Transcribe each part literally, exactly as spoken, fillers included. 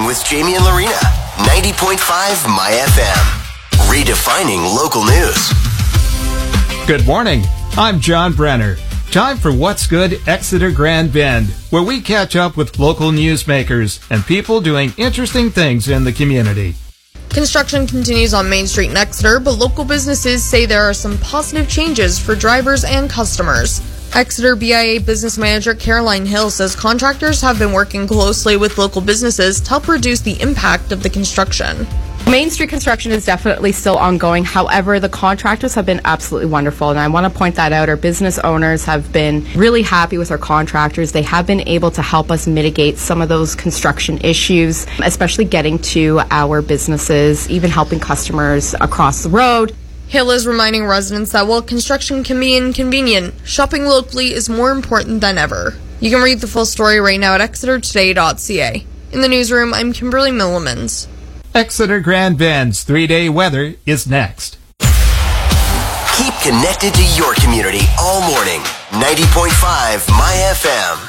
with Jamie and Lorena. ninety point five My F M. Redefining local news. Good morning. I'm John Brenner. Time for What's Good Exeter Grand Bend, where we catch up with local newsmakers and people doing interesting things in the community. Construction continues on Main Street in Exeter, but local businesses say there are some positive changes for drivers and customers. Exeter B I A Business Manager Caroline Hill says contractors have been working closely with local businesses to help reduce the impact of the construction. Main Street construction is definitely still ongoing. However, the contractors have been absolutely wonderful, and I want to point that out. Our business owners have been really happy with our contractors. They have been able to help us mitigate some of those construction issues, especially getting to our businesses, even helping customers across the road. Hill is reminding residents that while construction can be inconvenient, shopping locally is more important than ever. You can read the full story right now at exeter today dot c a. In the newsroom, I'm Kimberly Millimans. Exeter Grand Bend's three-day weather is next. Keep connected to your community all morning. ninety point five My F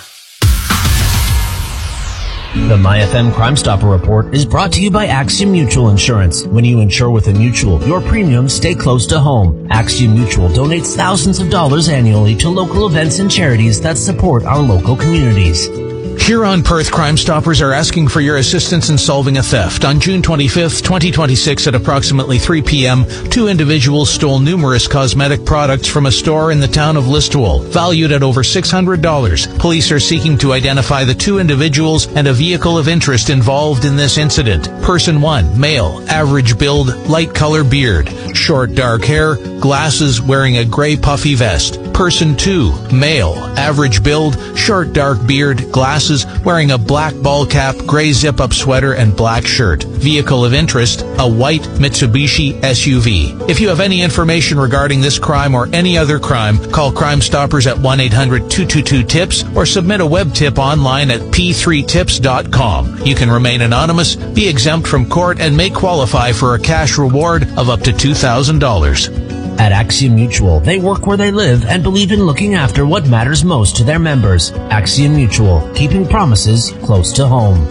M. The My F M Crime Stopper Report is brought to you by Axiom Mutual Insurance. When you insure with a mutual, your premiums stay close to home. Axiom Mutual donates thousands of dollars annually to local events and charities that support our local communities. Huron Perth Crime Stoppers are asking for your assistance in solving a theft. On June twenty-fifth, twenty twenty-six at approximately three p.m., two individuals stole numerous cosmetic products from a store in the town of Listowel, valued at over six hundred dollars. Police are seeking to identify the two individuals and a vehicle of interest involved in this incident. Person one, male, average build, light color beard, short dark hair, glasses, wearing a gray puffy vest. Person two, male, average build, short dark beard, glasses, wearing a black ball cap, gray zip-up sweater, and black shirt. Vehicle of interest, a white Mitsubishi S U V. If you have any information regarding this crime or any other crime, call Crime Stoppers at one eight hundred two two two TIPS or submit a web tip online at p three tips dot com. You can remain anonymous, be exempt from court, and may qualify for a cash reward of up to two thousand dollars. At Axiom Mutual, they work where they live and believe in looking after what matters most to their members. Axiom Mutual, keeping promises close to home.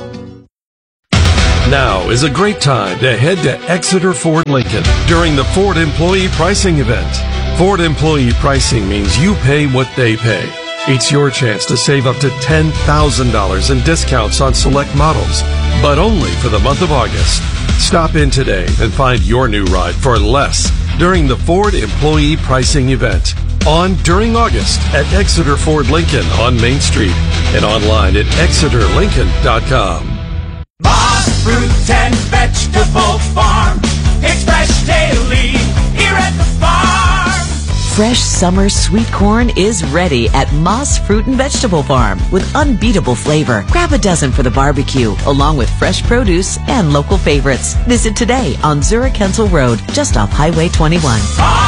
Now is a great time to head to Exeter Ford Lincoln during the Ford Employee Pricing Event. Ford Employee Pricing means you pay what they pay. It's your chance to save up to ten thousand dollars in discounts on select models, but only for the month of August. Stop in today and find your new ride for less during the Ford Employee Pricing Event. On during August at Exeter Ford Lincoln on Main Street and online at exeter lincoln dot com. Moss Fruit and Vegetable Farm. It's fresh daily here at the farm. Fresh summer sweet corn is ready at Moss Fruit and Vegetable Farm with unbeatable flavor. Grab a dozen for the barbecue, along with fresh produce and local favorites. Visit today on Zurich Hensel Road, just off Highway twenty-one.